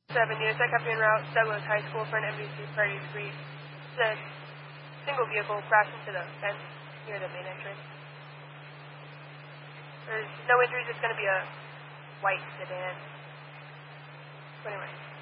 7 News. I kept en route Douglas High School for an NBC party to greet. The single vehicle crashed into the fence near the main entrance. There's no injuries. It's going to be a white sedan. But anyway.